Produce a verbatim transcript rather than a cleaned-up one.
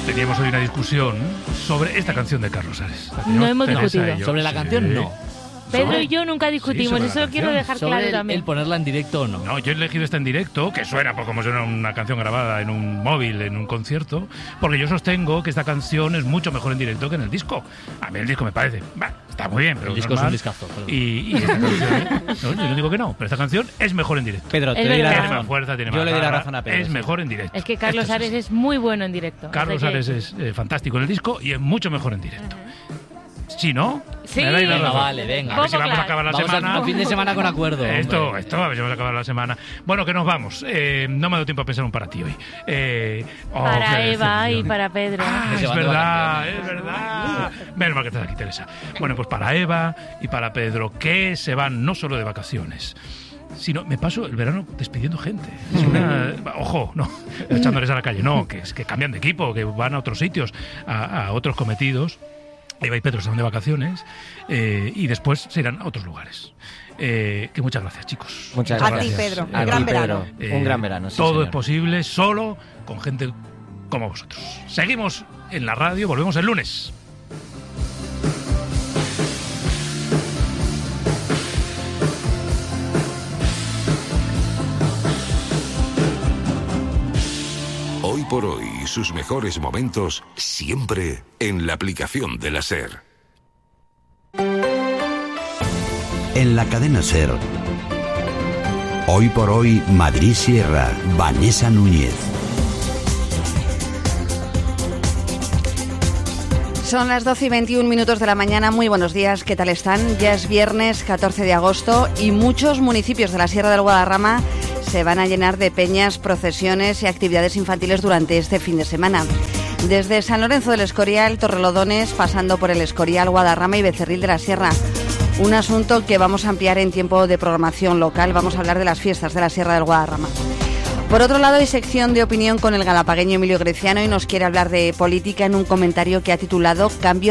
teníamos hoy una discusión sobre esta canción de Carlos Ares. No hemos discutido. Sobre la canción, sí. no. Pedro y yo nunca discutimos, Sí, eso lo quiero dejar Sobre claro el, también. el ponerla en directo o no. No, yo he elegido esta en directo, que suena pues, como suena una canción grabada en un móvil, en un concierto, porque yo sostengo que esta canción es mucho mejor en directo que en el disco. A mí el disco me parece, bah, está muy bien, pero El disco normal. es un discazo. Perdón. Y, y esta canción, no, yo no digo que no, pero esta canción es mejor en directo. Pedro, Es te doy la verdad. Tiene razón. más fuerza, tiene Yo más le doy la garra, razón a Pedro. es sí. mejor en directo. Es que Carlos Esto es Ares así. es muy bueno en directo. Carlos Así que- Ares es eh, fantástico en el disco y es mucho mejor en directo. Si no, Sí. me dais la Venga, razón. vale, venga. A ver si Poco vamos a claro. acabar la Vamos semana. al fin de semana con acuerdo. Esto, hombre. esto, a ver si vamos a acabar la semana. Bueno, que nos vamos. Eh, no me ha dado tiempo a pensar un para ti hoy. Eh, oh, Para qué Eva decepción. y para Pedro. Ah, Que es se van de verdad, vacaciones. es verdad. Menos mal que estás aquí, Teresa. Bueno, pues para Eva y para Pedro, que se van no solo de vacaciones, sino me paso el verano despidiendo gente. Es una, ojo, no, echándoles a la calle, no, que es que cambian de equipo, que van a otros sitios, a, a otros cometidos. Eva y Pedro se van de vacaciones eh, y después se irán a otros lugares. Eh, que muchas gracias, chicos. Muchas A gracias. ti, Pedro. A Un ti, gran Pedro. verano. Eh, Un gran verano, sí, todo señor. es posible solo con gente como vosotros. Seguimos en la radio, volvemos el lunes. Hoy por hoy, sus mejores momentos siempre en la aplicación de la SER. En la cadena SER. Hoy por hoy, Madrid Sierra, Vanessa Núñez. Son las doce y veintiún minutos de la mañana. Muy buenos días, ¿qué tal están? Ya es viernes catorce de agosto y muchos municipios de la Sierra del Guadarrama se van a llenar de peñas, procesiones y actividades infantiles durante este fin de semana. Desde San Lorenzo del Escorial, Torrelodones, pasando por el Escorial, Guadarrama y Becerril de la Sierra. Un asunto que vamos a ampliar en tiempo de programación local. Vamos a hablar de las fiestas de la Sierra del Guadarrama. Por otro lado, hay sección de opinión con el galapagueño Emilio Greciano y nos quiere hablar de política en un comentario que ha titulado Cambio